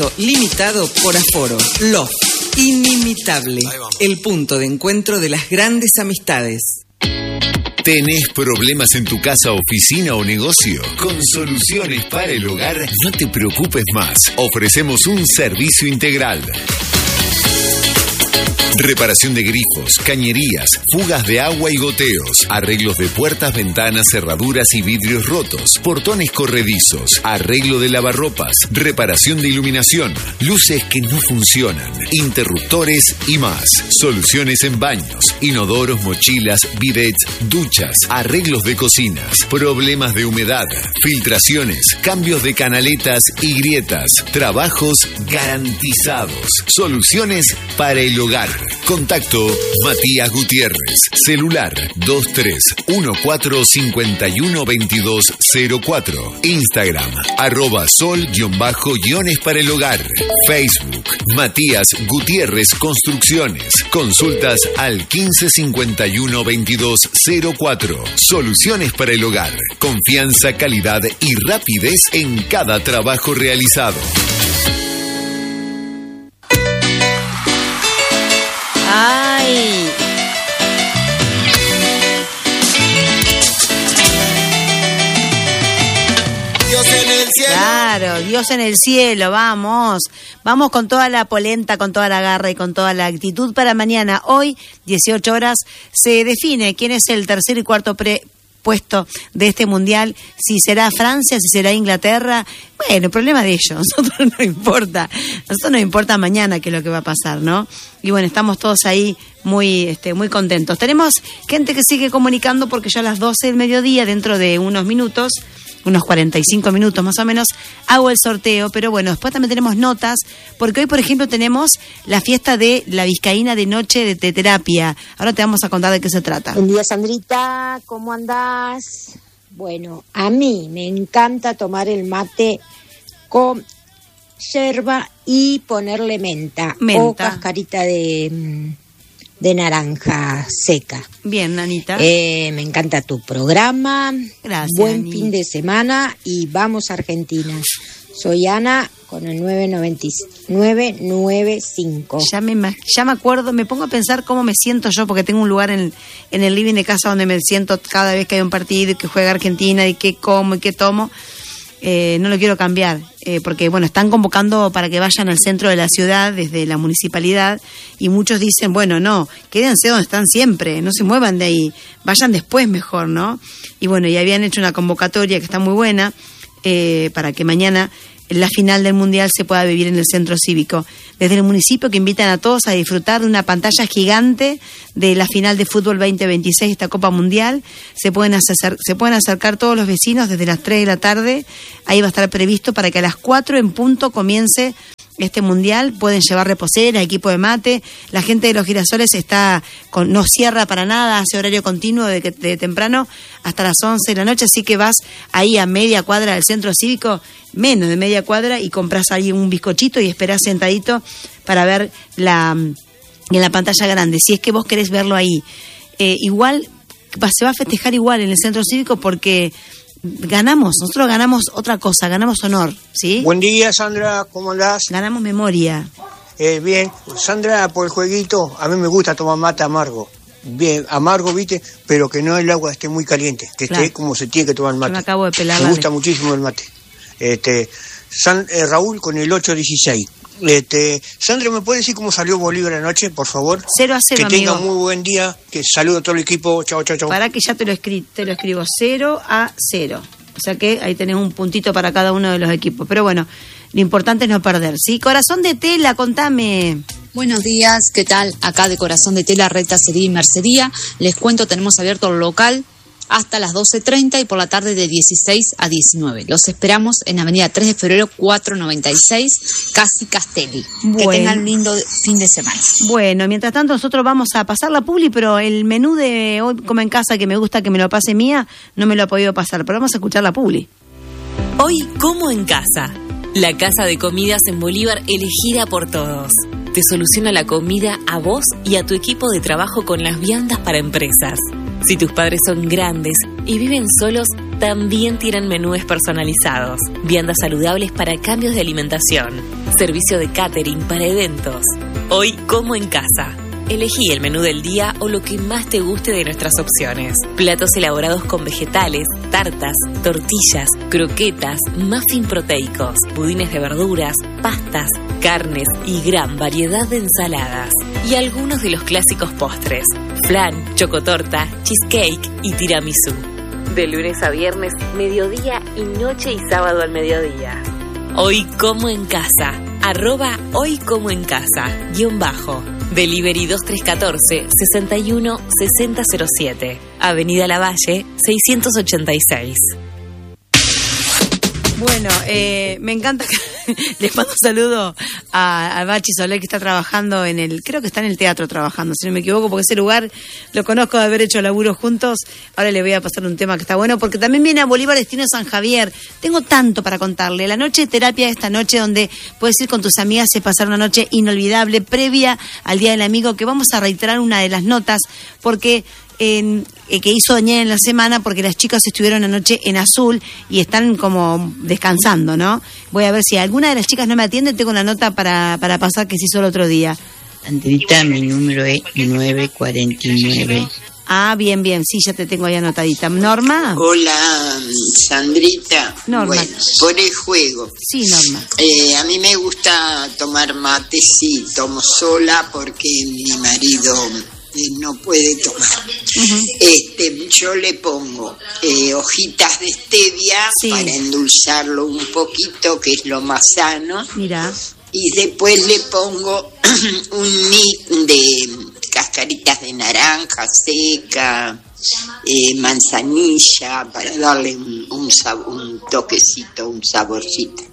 Limitado por aforo. Loft. Inimitable. El punto de encuentro de las grandes amistades. ¿Tenés problemas en tu casa, oficina o negocio? Con Soluciones para el Hogar, no te preocupes más. Ofrecemos un servicio integral. Reparación de grifos, cañerías, fugas de agua y goteos, arreglos de puertas, ventanas, cerraduras y vidrios rotos, portones corredizos, arreglo de lavarropas, reparación de iluminación, luces que no funcionan, interruptores y más. Soluciones en baños, inodoros, mochilas, bidets, duchas, arreglos de cocinas, problemas de humedad, filtraciones, cambios de canaletas y grietas, trabajos garantizados. Soluciones para el hogar. Contacto Matías Gutiérrez. Celular 2314512204. Instagram @sol_guiones para el hogar. Facebook Matías Gutiérrez Construcciones. Consultas al 15512204. Soluciones para el hogar. Confianza, calidad y rapidez en cada trabajo realizado. ¡Ay! Dios en el cielo. Claro, Dios en el cielo, vamos. Vamos con toda la polenta, con toda la garra y con toda la actitud para mañana. Hoy, 18 horas, se define quién es el tercer y cuarto puesto de este mundial, si será Francia, si será Inglaterra. Bueno, el problema de ellos, nosotros no importa, nosotros nos importa mañana qué es lo que va a pasar, ¿no? Y bueno, estamos todos ahí muy contentos. Tenemos gente que sigue comunicando porque ya a las 12 del mediodía, dentro de unos minutos, unos 45 minutos más o menos, hago el sorteo, pero bueno, después también tenemos notas, porque hoy, por ejemplo, tenemos la fiesta de la Vizcaína de Noche de Terapia. Ahora te vamos a contar de qué se trata. Buen día, Sandrita, ¿cómo andás? Bueno, a mí me encanta tomar el mate con yerba y ponerle menta. O cascarita de naranja seca. Bien, Anita. Me encanta tu programa. Gracias. Buen Ani. fin de semana y vamos a Argentina. Soy Ana con el 995. Ya me acuerdo, me pongo a pensar cómo me siento yo, porque tengo un lugar en el living de casa donde me siento cada vez que hay un partido y que juega Argentina y qué como y qué tomo. No lo quiero cambiar, porque bueno, están convocando para que vayan al centro de la ciudad desde la municipalidad y muchos dicen, bueno, no, quédense donde están siempre, no se muevan de ahí, vayan después mejor, ¿no? Y bueno, y habían hecho una convocatoria que está muy buena para que mañana la final del Mundial se pueda vivir en el centro cívico. Desde el municipio, que invitan a todos a disfrutar de una pantalla gigante de la final de fútbol 2026, esta Copa Mundial. Se pueden acercar todos los vecinos desde las 3 de la tarde. Ahí va a estar previsto para que a las 4 en punto comience este mundial. Pueden llevar reposera, equipo de mate. La gente de Los Girasoles no cierra para nada, hace horario continuo de temprano hasta las 11 de la noche, así que vas ahí a media cuadra del centro cívico, menos de media cuadra, y compras ahí un bizcochito y esperás sentadito para ver en la pantalla grande, si es que vos querés verlo ahí. Igual se va a festejar igual en el centro cívico porque nosotros ganamos otra cosa, ganamos honor, ¿sí? Buen día, Sandra, ¿cómo andás? Ganamos memoria. Bien, Sandra, por el jueguito, a mí me gusta tomar mate amargo. Bien, amargo, ¿viste? Pero que no el agua esté muy caliente, que claro, esté como se tiene que tomar el mate. Yo me acabo de pelar. Me gusta muchísimo el mate. Raúl con el 816. Sandra, ¿me puede decir cómo salió Bolívar anoche, por favor? 0-0, que amigo. tenga muy buen día, que saludo a todo el equipo. Chao. Para que ya te lo escribo 0-0. O sea que ahí tenés un puntito para cada uno de los equipos. Pero bueno, lo importante es no perder, ¿sí? Corazón de Tela, contame. Buenos días, ¿qué tal? Acá de Corazón de Tela, Rectacería y Mercería. Les cuento, tenemos abierto el local hasta las 12:30 y por la tarde de 16 a 19. Los esperamos en Avenida 3 de Febrero 496, Casi Castelli. Bueno. Que tengan lindo fin de semana. Bueno, mientras tanto nosotros vamos a pasar la publi, pero el menú de hoy Como en Casa, que me gusta que me lo pase Mía, no me lo ha podido pasar, pero vamos a escuchar la publi. Hoy Como en Casa, la casa de comidas en Bolívar elegida por todos. Te soluciona la comida a vos y a tu equipo de trabajo con las viandas para empresas. Si tus padres son grandes y viven solos, también tienen menúes personalizados, viandas saludables para cambios de alimentación, servicio de catering para eventos. Hoy como en casa. Elegí el menú del día o lo que más te guste de nuestras opciones. Platos elaborados con vegetales, tartas, tortillas, croquetas, muffin proteicos, budines de verduras, pastas, carnes y gran variedad de ensaladas. Y algunos de los clásicos postres: flan, chocotorta, cheesecake y tiramisú. De lunes a viernes, mediodía y noche y sábado al mediodía. Hoy como en casa. @hoy como en casa _ Delivery 2314-61-6007. Avenida Lavalle, 686. Bueno, me encanta. Les mando un saludo a Bachi Soler, que está trabajando creo que está en el teatro trabajando, si no me equivoco, porque ese lugar lo conozco de haber hecho laburo juntos. Ahora le voy a pasar un tema que está bueno, porque también viene a Bolívar Destino San Javier. Tengo tanto para contarle. La noche de terapia de esta noche, donde puedes ir con tus amigas y pasar una noche inolvidable, previa al Día del Amigo, que vamos a reiterar una de las notas, porque que hizo Daniel en la semana, porque las chicas estuvieron anoche en Azul y están como descansando, ¿no? Voy a ver si alguna de las chicas no me atiende. Tengo una nota para pasar que se hizo el otro día. Andrita, mi número es 949. Ah, bien, sí, ya te tengo ahí anotadita. ¿Norma? Hola, Sandrita. Norma. Bueno, por el juego. Sí, Norma. A mí me gusta tomar mate, sí, tomo sola porque mi marido no puede tomar. Uh-huh. Yo le pongo hojitas de stevia, sí, para endulzarlo un poquito, que es lo más sano. Mira. Y después le pongo un mix de cascaritas de naranja seca, manzanilla, para darle un toquecito, un saborcito.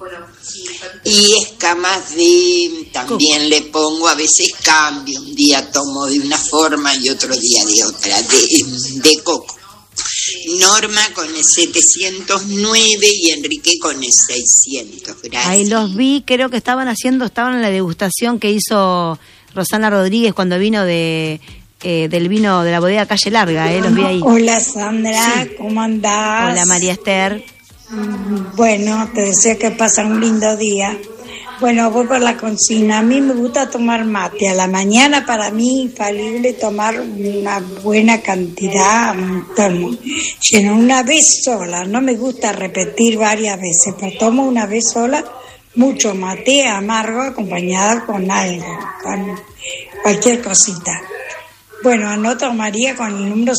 Y escamas también le pongo, a veces cambio, un día tomo de una forma y otro día de otra, de coco. Norma con el 709 y Enrique con el 600. Gracias. Ahí los vi, creo que estaban en la degustación que hizo Rosana Rodríguez cuando vino del vino de la bodega Calle Larga, los vi ahí. Hola Sandra, sí. ¿Cómo andás? Hola María Esther. Bueno, te deseo que pases un lindo día. Bueno, voy por la consigna. A mí me gusta tomar mate. A la mañana para mí infalible tomar una buena cantidad. Tomo. Lleno una vez sola. No me gusta repetir varias veces, pero tomo una vez sola mucho mate amargo acompañado con algo, con cualquier cosita. Bueno, anoto María con el número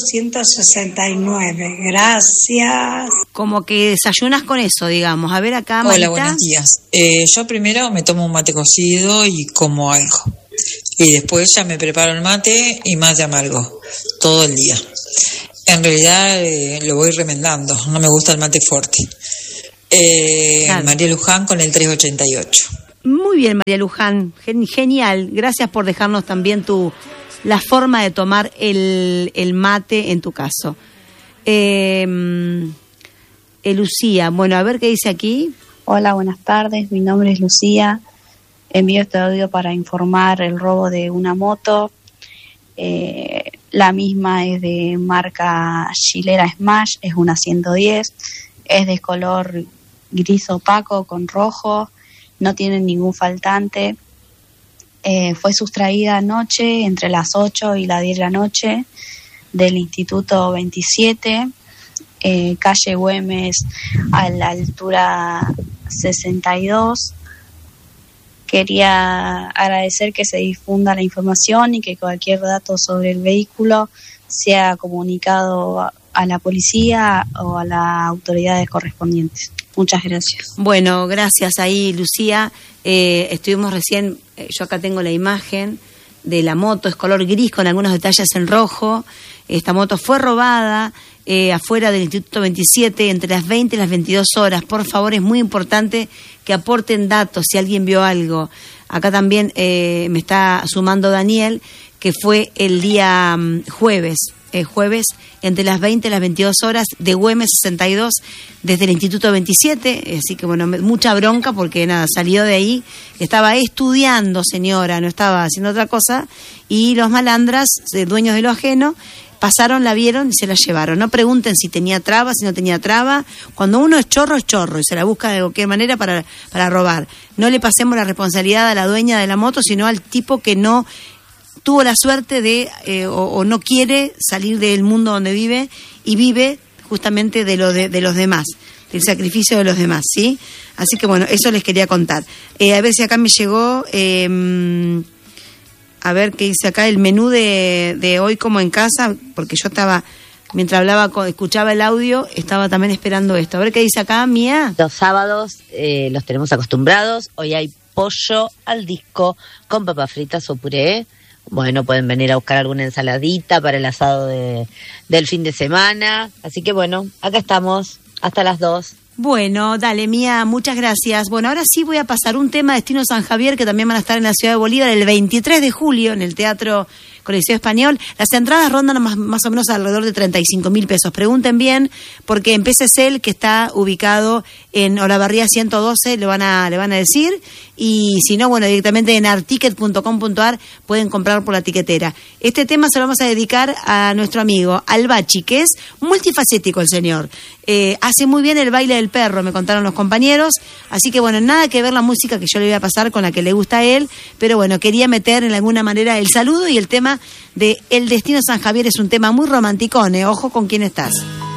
169. Gracias. Como que desayunas con eso, digamos. A ver acá, Marita. Hola, buenos días. Yo primero me tomo un mate cocido y como algo. Y después ya me preparo el mate y mate amargo. Todo el día. En realidad lo voy remendando. No me gusta el mate fuerte. Claro. María Luján con el 388. Muy bien, María Luján. Genial. Gracias por dejarnos también la forma de tomar el mate en tu caso. Lucía, bueno, a ver qué dice aquí. Hola, buenas tardes, mi nombre es Lucía. Envío este audio para informar el robo de una moto. La misma es de marca Gilera Smash, es una 110, es de color gris opaco con rojo, no tiene ningún faltante. Fue sustraída anoche entre las 8 y las 10 de la noche del Instituto 27, calle Güemes, a la altura 62. Quería agradecer que se difunda la información y que cualquier dato sobre el vehículo sea comunicado a la policía o a las autoridades correspondientes. Muchas gracias. Bueno, gracias ahí, Lucía. Estuvimos recién, yo acá tengo la imagen de la moto, es color gris con algunos detalles en rojo. Esta moto fue robada afuera del Instituto 27 entre las 20 y las 22 horas. Por favor, es muy importante que aporten datos si alguien vio algo. Acá también me está sumando Daniel, que fue el día jueves entre las 20 y las 22 horas de Güemes 62 desde el Instituto 27, así que bueno, mucha bronca porque nada, salió de ahí, estaba estudiando, señora, no estaba haciendo otra cosa, y los malandras, dueños de lo ajeno, pasaron, la vieron y se la llevaron. No pregunten si tenía traba, si no tenía traba. Cuando uno es chorro y se la busca de cualquier manera para robar. No le pasemos la responsabilidad a la dueña de la moto, sino al tipo que no tuvo la suerte de o no quiere salir del mundo donde vive y vive justamente de los demás, del sacrificio de los demás, ¿sí? Así que bueno, eso les quería contar. A ver si acá me llegó, a ver qué dice acá, el menú de hoy como en casa, porque yo estaba, mientras escuchaba el audio, estaba también esperando esto. A ver qué dice acá, Mía. Los sábados los tenemos acostumbrados, hoy hay pollo al disco con papas fritas o puré. Bueno, pueden venir a buscar alguna ensaladita para el asado del fin de semana. Así que bueno, acá estamos hasta las 2. Bueno, dale, Mía, muchas gracias. Bueno, ahora sí voy a pasar un tema de Destino San Javier, que también van a estar en la ciudad de Bolívar el 23 de julio en el Teatro Coliseo Español. Las entradas rondan más o menos alrededor de 35.000 pesos. Pregunten bien, porque en PCCL, que está ubicado en Olavarría 112, le van a decir. Y si no, bueno, directamente en articket.com.ar pueden comprar por la tiquetera. Este tema se lo vamos a dedicar a nuestro amigo Albachi, que es multifacético el señor. Hace muy bien el baile del perro, me contaron los compañeros. Así que bueno, nada que ver la música que yo le voy a pasar con la que le gusta a él. Pero bueno, quería meter en alguna manera el saludo y el tema de El Destino San Javier. Es un tema muy romanticón, ojo con quién estás.